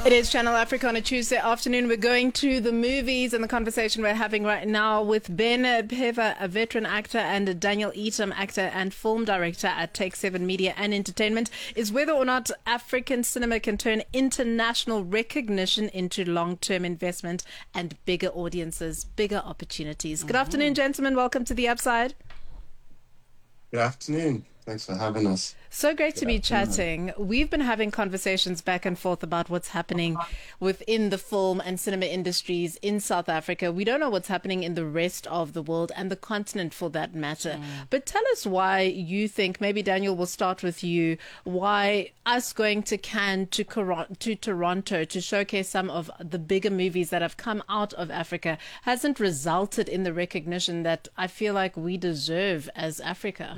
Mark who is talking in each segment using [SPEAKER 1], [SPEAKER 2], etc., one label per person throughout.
[SPEAKER 1] It is Channel Africa on a Tuesday afternoon. We're going to the movies, and the conversation we're having right now with Ben Phewa, a veteran actor, and Daniel Eatham, actor and film director at Take 7 Media and Entertainment, is whether or not African cinema can turn international recognition into long-term investment and bigger audiences, bigger opportunities. Good afternoon, gentlemen. Welcome to The Upside.
[SPEAKER 2] Good afternoon. Thanks for having us.
[SPEAKER 1] So great to be chatting. We've been having conversations back and forth about what's happening within the film and cinema industries in South Africa. We don't know what's happening in the rest of the world and the continent for that matter. But tell us why you think, maybe Daniel, will start with you, why us going to Cannes, to Toronto to showcase some of the bigger movies that have come out of Africa hasn't resulted in the recognition that I feel like we deserve as Africa.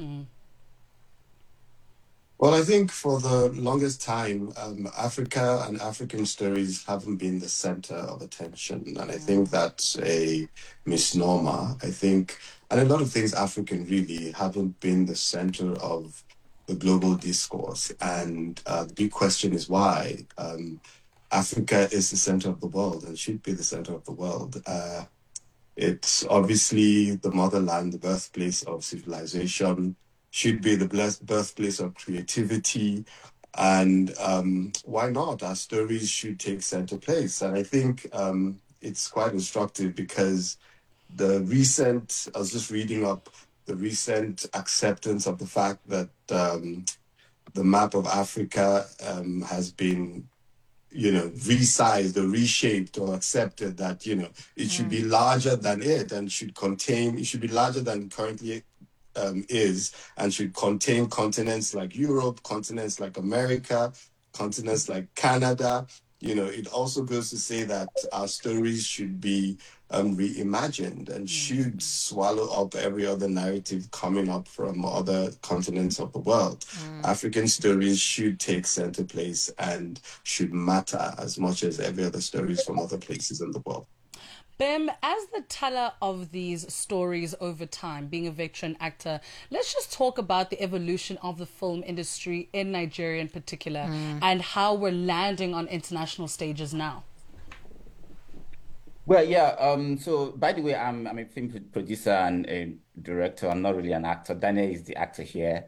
[SPEAKER 2] Well, I think for the longest time, Africa and African stories haven't been the center of attention. And I think that's a misnomer. And a lot of things African really haven't been the center of the global discourse. And the big question is why. Africa is the center of the world and should be the center of the world. It's obviously the motherland, the birthplace of civilization, should be the birthplace of creativity. And why not? Our stories should take center place. And I think it's quite instructive because I was just reading up the recent acceptance of the fact that the map of Africa has been resized or reshaped or accepted that, it should be larger than it and it should be larger than currently is, and should contain continents like Europe, continents like America, continents like Canada. It also goes to say that our stories should be reimagined and should swallow up every other narrative coming up from other continents of the world. African stories should take center place and should matter as much as every other stories from other places in the world.
[SPEAKER 3] Bim, as the teller of these stories over time, being a veteran actor, let's just talk about the evolution of the film industry in Nigeria in particular and how we're landing on international stages now.
[SPEAKER 4] Well, yeah. So, by the way, I'm a film producer and a director. I'm not really an actor. Daniel is the actor here.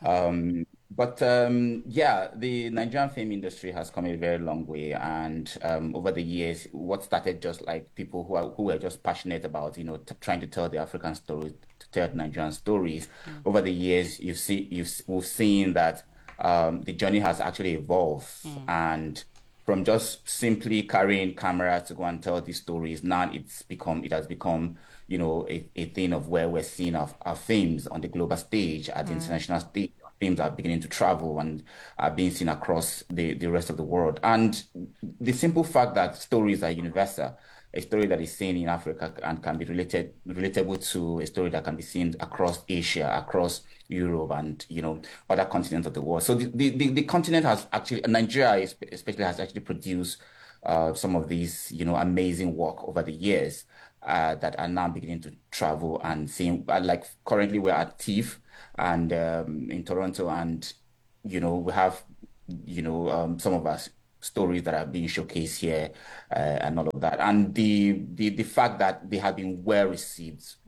[SPEAKER 4] Yeah, the Nigerian film industry has come a very long way, and over the years, what started just like people who were just passionate about, trying to tell the African story, to tell Nigerian stories. Over the years, we've seen that the journey has actually evolved, and from just simply carrying camera to go and tell these stories, now it has become a thing of where we're seeing our films on the global stage, at the international stage. Films are beginning to travel and are being seen across the rest of the world. And the simple fact that stories are universal, a story that is seen in Africa and can be relatable to a story that can be seen across Asia, across Europe, and other continents of the world. So the continent has actually, Nigeria especially, has actually produced some of these amazing work over the years that are now beginning to travel and seeing. Like currently, we're at TIFF and in Toronto, and we have some of our stories that are being showcased here and all of that, and the fact that they have been well received,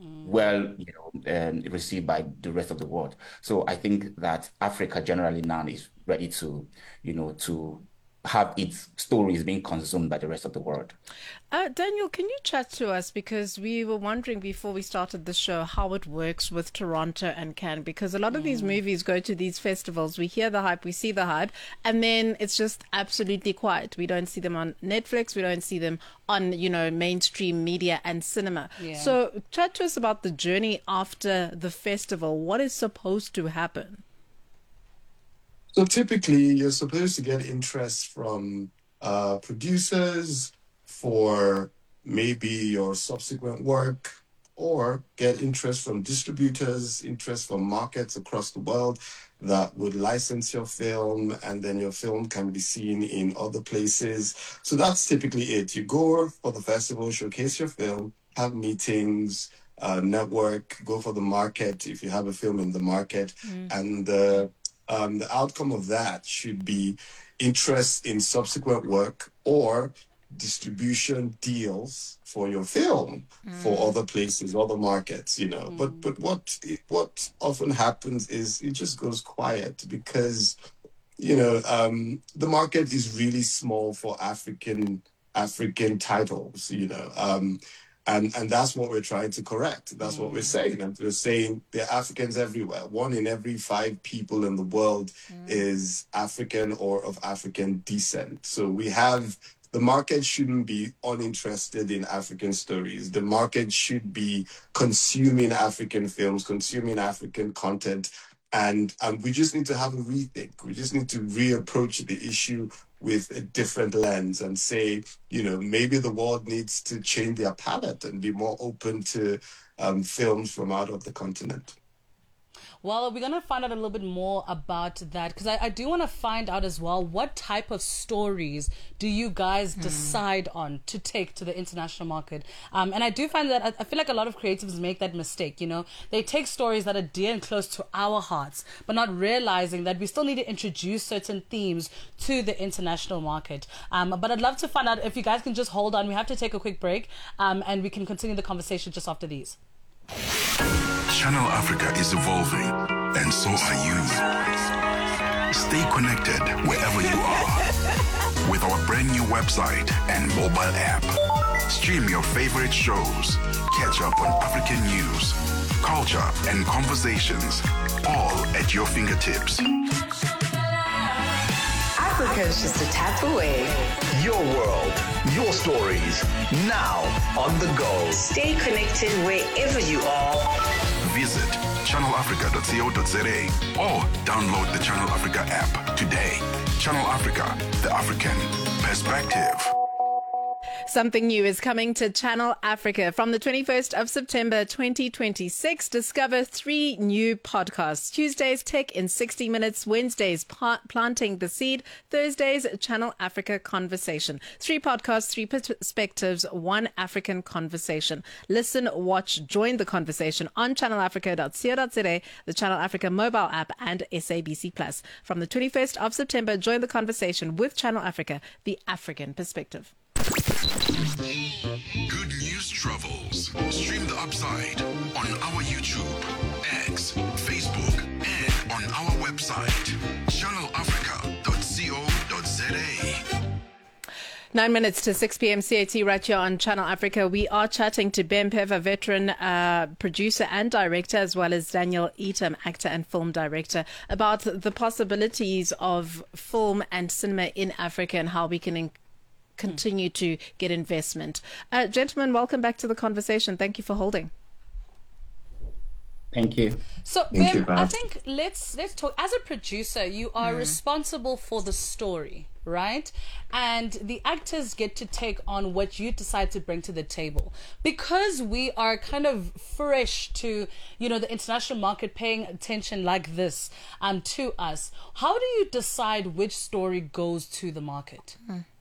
[SPEAKER 4] received by the rest of the world. So I think that Africa generally now is ready to to have its stories being consumed by the rest of the world.
[SPEAKER 1] Daniel, can you chat to us, because we were wondering before we started the show how it works with Toronto and Cannes, because a lot of these movies go to these festivals, we hear the hype, we see the hype, and then it's just absolutely quiet. We don't see them on Netflix, we don't see them on mainstream media and cinema. So chat to us about the journey after the festival. What is supposed to happen?
[SPEAKER 2] So typically, you're supposed to get interest from producers for maybe your subsequent work, or get interest from distributors, interest from markets across the world that would license your film, and then your film can be seen in other places. So that's typically it. You go for the festival, showcase your film, have meetings, network, go for the market if you have a film in the market, and the outcome of that should be interest in subsequent work, or distribution deals for your film for other places, other markets, you know. But what often happens is it just goes quiet because the market is really small for African titles, and that's what we're trying to correct. That's what we're saying. And we're saying there are Africans everywhere. 1 in every 5 people in the world is African or of African descent. So the market shouldn't be uninterested in African stories. The market should be consuming African films, consuming African content. And we just need to have a rethink. We just need to reapproach the issue with a different lens and say, maybe the world needs to change their palette and be more open to films from out of the continent.
[SPEAKER 3] Well, we're going to find out a little bit more about that because I do want to find out as well, what type of stories do you guys decide on to take to the international market? And I do find that I feel like a lot of creatives make that mistake, They take stories that are dear and close to our hearts, but not realizing that we still need to introduce certain themes to the international market. But I'd love to find out if you guys can just hold on. We have to take a quick break and we can continue the conversation just after these.
[SPEAKER 5] Channel Africa is evolving, and so are you. Stay connected wherever you are with our brand new website and mobile app. Stream your favorite shows, catch up on African news, culture, and conversations, all at your fingertips.
[SPEAKER 6] Africa is just a tap away.
[SPEAKER 7] Your world, your stories, now on the go.
[SPEAKER 6] Stay connected wherever you are.
[SPEAKER 5] Visit channelafrica.co.za or download the Channel Africa app today. Channel Africa, the African perspective.
[SPEAKER 1] Something new is coming to Channel Africa from the 21st of September 2026. Discover 3 new podcasts. Tuesdays, Tech in 60 Minutes. Wednesdays, Planting the Seed. Thursdays, Channel Africa Conversation. 3 podcasts, 3 perspectives, 1 African conversation. Listen, watch, join the conversation on channelafrica.co.za, the Channel Africa mobile app, and SABC Plus. From the 21st of September, join the conversation with Channel Africa, the African perspective.
[SPEAKER 5] Good news travels. Stream the upside on our YouTube, X, Facebook, and on our website, channelafrica.co.za.
[SPEAKER 1] 9 minutes to 6 p.m. CAT right here on Channel Africa. We are chatting to Ben Pepher, veteran producer and director, as well as Daniel Eatham, actor and film director, about the possibilities of film and cinema in Africa and how we can continue to get investment. Gentlemen, welcome back to the conversation. Thank you for holding.
[SPEAKER 4] Thank you.
[SPEAKER 3] So, Ben, I think let's talk. As a producer, you are responsible for the story, right? And the actors get to take on what you decide to bring to the table. Because we are kind of fresh to, the international market paying attention like this to us, how do you decide which story goes to the market?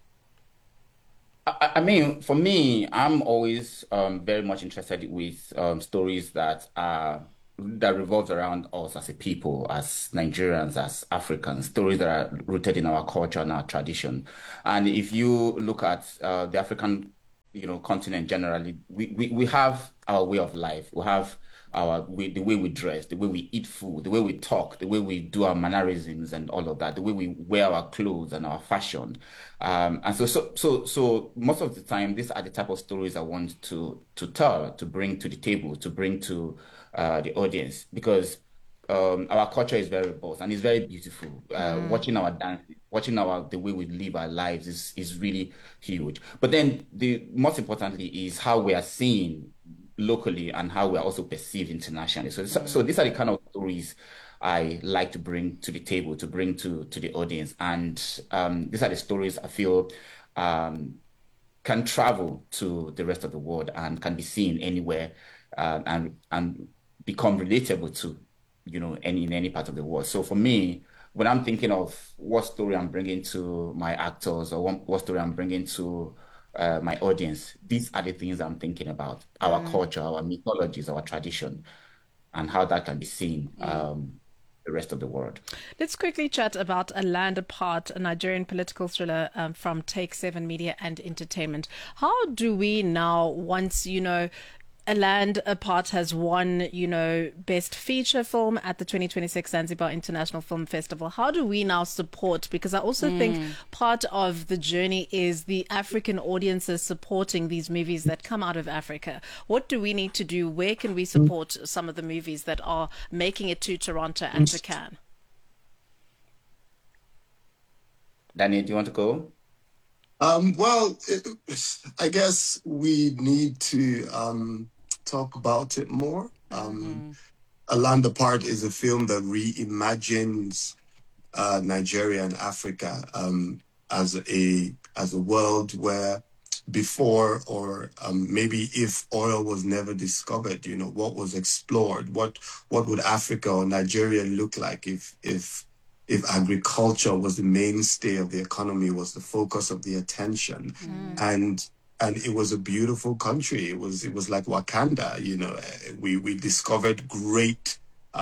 [SPEAKER 4] I mean, for me, I'm always very much interested with stories that revolve around us as a people, as Nigerians, as Africans, stories that are rooted in our culture and our tradition. And if you look at the African, continent generally, we have our way of life. We have the way we dress, the way we eat food, the way we talk, the way we do our mannerisms and all of that, the way we wear our clothes and our fashion. And so most of the time, these are the type of stories I want to tell, to bring to the table, to bring to the audience, because our culture is very robust and it's very beautiful. Watching our dance, watching the way we live our lives is really huge. But then the most importantly is how we are seen locally and how we are also perceived internationally. So these are the kind of stories I like to bring to the table, to bring to the audience. And these are the stories I feel can travel to the rest of the world and can be seen anywhere and become relatable to, in any part of the world. So for me, when I'm thinking of what story I'm bringing to my actors or what story I'm bringing to my audience, these are the things I'm thinking about: our culture, our mythologies, our tradition, and how that can be seen the rest of the world.
[SPEAKER 1] Let's quickly chat about A Land Apart, a Nigerian political thriller from Take 7 Media and Entertainment. How do we now, once, A Land Apart has won, Best Feature Film at the 2026 Zanzibar International Film Festival. How do we now support? Because I also think part of the journey is the African audiences supporting these movies that come out of Africa. What do we need to do? Where can we support some of the movies that are making it to Toronto and to Cannes?
[SPEAKER 4] Danny, do you want to go?
[SPEAKER 2] I guess we need to talk about it more. A Land Apart is a film that reimagines Nigeria and Africa as a world where before, or maybe if oil was never discovered, what was explored, what would Africa or Nigeria look like if agriculture was the mainstay of the economy, was the focus of the attention, and it was a beautiful country. It was like Wakanda. We discovered great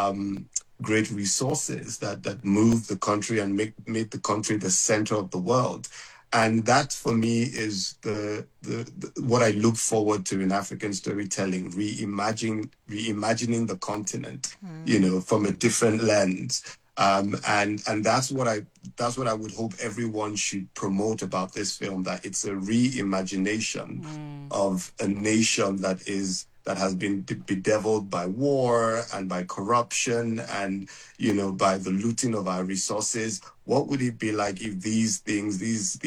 [SPEAKER 2] resources that moved the country and made the country the center of the world. And that, for me, is the what I look forward to in African storytelling: reimagining the continent, from a different lens. And that's what I would hope everyone should promote about this film, that it's a reimagination of a nation that has been bedeviled by war and by corruption and, by the looting of our resources. What would it be like if these things,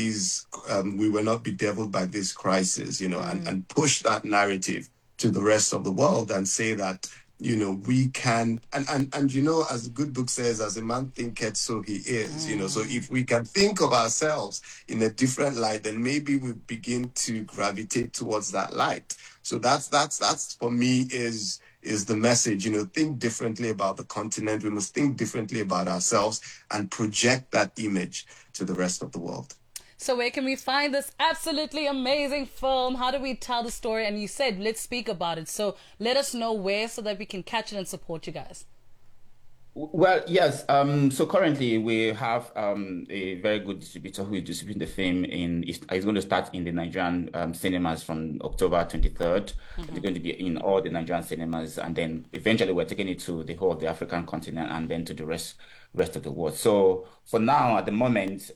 [SPEAKER 2] we were not bedeviled by this crisis, and push that narrative to the rest of the world and say that, we can, and as the good book says, as a man thinketh, so he is, so if we can think of ourselves in a different light, then maybe we begin to gravitate towards that light. So that's for me is the message, think differently about the continent. We must think differently about ourselves and project that image to the rest of the world.
[SPEAKER 3] So where can we find this absolutely amazing film? How do we tell the story? And you said, let's speak about it. So let us know where so that we can catch it and support you guys.
[SPEAKER 4] Well, yes. So currently we have a very good distributor who is distributing the film it's going to start in the Nigerian cinemas from October 23rd. It's going to be in all the Nigerian cinemas, and then eventually we're taking it to the whole of the African continent and then to the rest of the world. So for now, at the moment,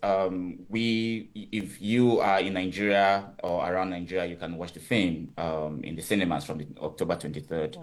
[SPEAKER 4] if you are in Nigeria or around Nigeria, you can watch the film in the cinemas from October 23rd.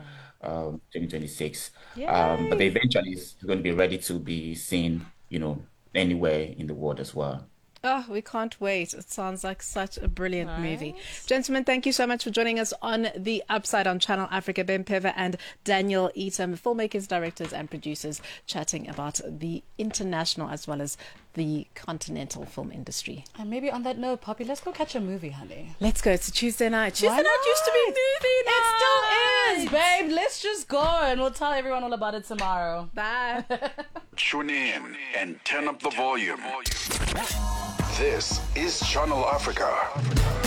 [SPEAKER 4] 2026. But eventually it's going to be ready to be seen, anywhere in the world as well.
[SPEAKER 1] Oh, we can't wait. It sounds like such a brilliant movie. Gentlemen, thank you so much for joining us on The Upside on Channel Africa. Ben Peva and Daniel Eaton, filmmakers, directors and producers, chatting about the international as well as the continental film industry.
[SPEAKER 3] And maybe on that note, Poppy, let's go catch a movie, honey.
[SPEAKER 1] Let's go. It's a Tuesday night. Tuesday night used to be movie night.
[SPEAKER 3] It still is, babe. Let's just go and we'll tell everyone all about it tomorrow.
[SPEAKER 1] Bye.
[SPEAKER 5] Tune in and turn up the volume. This is Channel Africa.